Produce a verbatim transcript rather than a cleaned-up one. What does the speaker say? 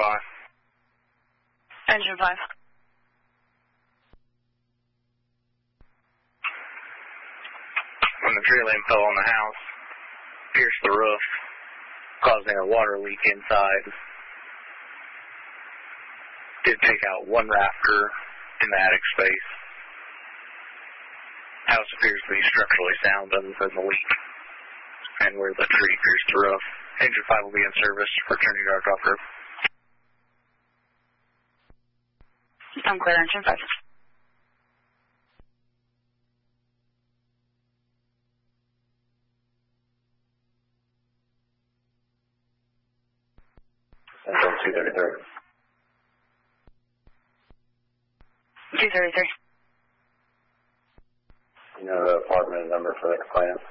five. Engine five. When the tree limb fell on the house, pierced the roof, causing a water leak inside. Did take out one rafter in the attic space. House appears to be structurally sound other than the leak and where the tree pierced the roof. Engine five will be in service. Returning to our drop group. I'm clear, engine five. Central two thirty-three. two thirty-three. You know the apartment number for the complainant?